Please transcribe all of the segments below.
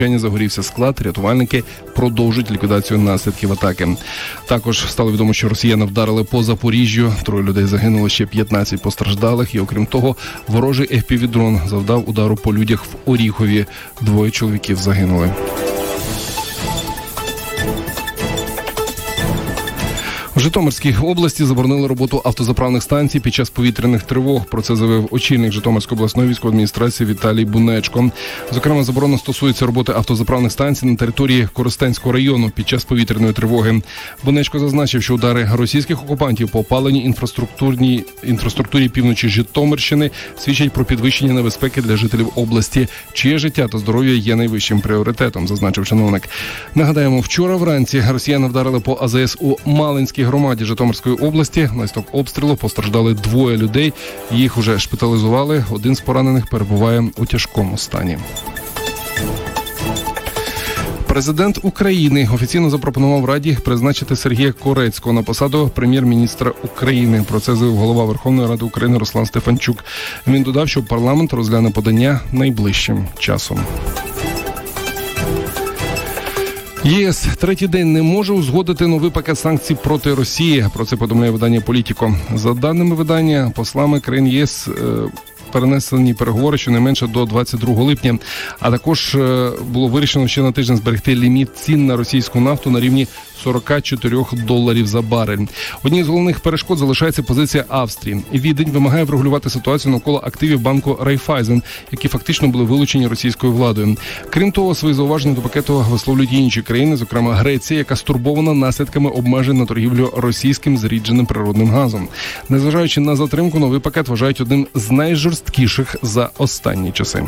Загорівся склад, рятувальники продовжують ліквідацію наслідків атаки. Також стало відомо, що росіяни вдарили по Запоріжжю, 3 людей загинуло, ще 15 постраждалих. І окрім того, ворожий FPV-дрон завдав удару по людях в Оріхові. 2 чоловіків загинули. В Житомирській області заборонили роботу автозаправних станцій під час повітряних тривог. Про це заявив очільник Житомирської обласної військової адміністрації Віталій Бунечко. Зокрема, заборона стосується роботи автозаправних станцій на території Коростенського району під час повітряної тривоги. Бунечко зазначив, що удари російських окупантів по опаленій інфраструктурі півночі Житомирщини свідчать про підвищення небезпеки для жителів області, чиє життя та здоров'я є найвищим пріоритетом, зазначив чиновник. Нагадаємо, вчора вранці росіяни вдарили по АЗС у Малинській громаді Житомирської області. Внаслідок обстрілу постраждали 2 людей. Їх уже шпиталізували. 1 з поранених перебуває у тяжкому стані. Президент України офіційно запропонував Раді призначити Сергія Корецького на посаду прем'єр-міністра України. Про це заявив голова Верховної Ради України Руслан Стефанчук. Він додав, що парламент розгляне подання найближчим часом. ЄС третій день не може узгодити новий пакет санкцій проти Росії. Про це повідомляє видання «Політіко». За даними видання, послами країн ЄС перенесені переговори щонайменше до 22 липня. А також було вирішено ще на тиждень зберегти ліміт цін на російську нафту на рівні $44 за барель. Однією з головних перешкод залишається позиція Австрії. Відень вимагає врегулювати ситуацію навколо активів банку Райфайзен, які фактично були вилучені російською владою. Крім того, свої зауваження до пакету висловлюють і інші країни, зокрема Греція, яка стурбована наслідками обмежень на торгівлю російським зрідженим природним газом. Незважаючи на затримку, новий пакет вважають одним з найжорсткіших за останні часи.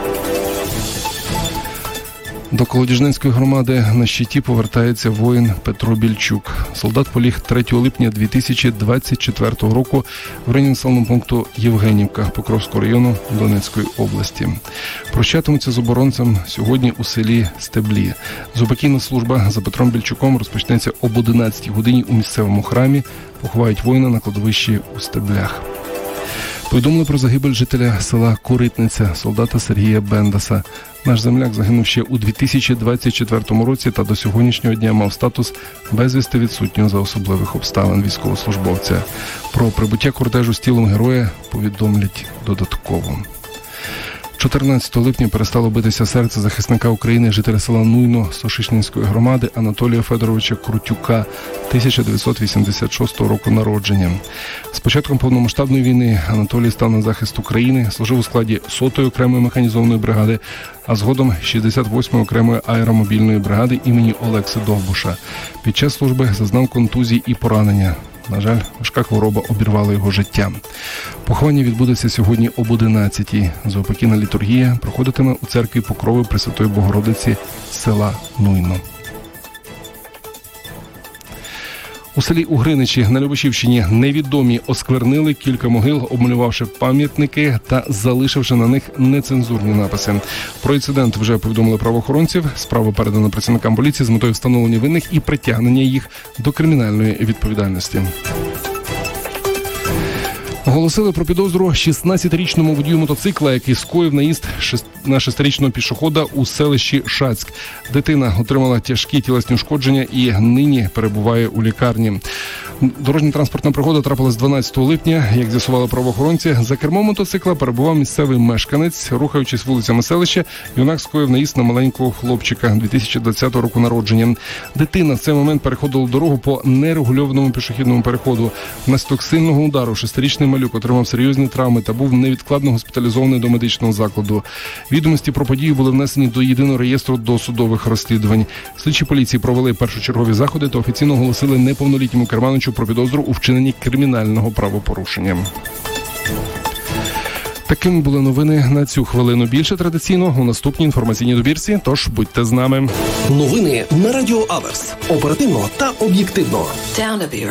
До Колодіжненської громади на щиті повертається воїн Петро Більчук. Солдат поліг 3 липня 2024 року в районі населеного пункту Євгенівка Покровського району Донецької області. Прощатимуться з оборонцем сьогодні у селі Стеблі. Зубакійна служба за Петром Більчуком розпочнеться об 11 годині у місцевому храмі. Поховають воїна на кладовищі у Стеблях. Повідомили про загибель жителя села Куритниця, солдата Сергія Бендаса. Наш земляк загинув ще у 2024 році та до сьогоднішнього дня мав статус безвісти відсутнього за особливих обставин військовослужбовця. Про прибуття кортежу з тілом героя повідомлять додатково. 14 липня перестало битися серце захисника України, жителя села Нуйно Сошишнінської громади Анатолія Федоровича Крутюка, 1986 року народження. З початком повномасштабної війни Анатолій став на захист України, служив у складі 100-ї окремої механізованої бригади, а згодом 68-ї окремої аеромобільної бригади імені Олекси Довбуша. Під час служби зазнав контузій і поранення. На жаль, важка хвороба обірвала його життя. Поховання відбудеться сьогодні об 11-й. Заупокійна літургія проходитиме у церкві Покрови Пресвятої Богородиці села Нуйно. У селі Угриничі на Любешівщині невідомі осквернили кілька могил, обмалювавши пам'ятники та залишивши на них нецензурні написи. Про інцидент вже повідомили правоохоронців. Справа передана працівникам поліції з метою встановлення винних і притягнення їх до кримінальної відповідальності. Оголосили про підозру 16-річному водію мотоцикла, який скоїв наїзд на 6-річного пішохода у селищі Шацьк. Дитина отримала тяжкі тілесні ушкодження і нині перебуває у лікарні. Дорожньо-транспортна пригода трапилась 12 липня. Як з'ясували правоохоронці, за кермом мотоцикла перебував місцевий мешканець. Рухаючись вулицями селища, юнак скоїв наїзд на маленького хлопчика 2020 року народження. Дитина в цей момент переходила дорогу по нерегульованому пішохідному переходу. Внаслідок сильного удару 6-річний малюк отримав серйозні травми та був невідкладно госпіталізований до медичного закладу. Відомості про подію були внесені до єдиного реєстру досудових розслідувань. Слідчі поліції провели першочергові заходи та офіційно оголосили неповнолітньому керманичу про підозру у вчиненні кримінального правопорушення. Такими були новини на цю хвилину. Більше традиційно у наступній інформаційній добірці, тож будьте з нами. Новини на Радіо Аверс. Оперативно та об'єктивно.